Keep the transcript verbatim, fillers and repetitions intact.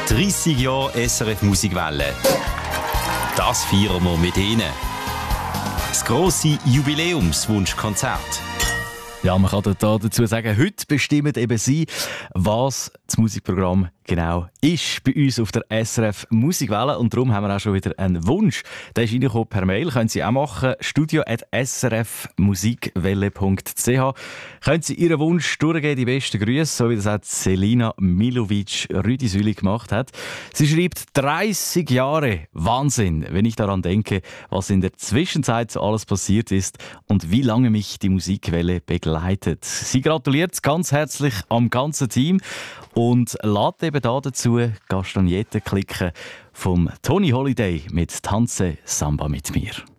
dreissig Jahre S R F Musikwelle. Das feiern wir mit Ihnen. Das grosse Jubiläumswunschkonzert. Ja, man kann da dazu sagen, heute bestimmt eben Sie, was das Musikprogramm genau ist bei uns auf der S R F Musikwelle. Und darum haben wir auch schon wieder einen Wunsch. Der ist reingekommen per Mail. Können Sie auch machen. studio at s r f musikwelle punkt c h. Können Sie Ihren Wunsch durchgeben, die besten Grüße, so wie das auch Selina Milovic Rüdisüli gemacht hat. Sie schreibt dreißig Jahre. Wahnsinn, wenn ich daran denke, was in der Zwischenzeit so alles passiert ist und wie lange mich die Musikwelle begleitet. Sie gratuliert ganz herzlich am ganzen Team und lädt eben da dazu Gastagnette klicken vom Tony Holiday mit «Tanze Samba mit mir».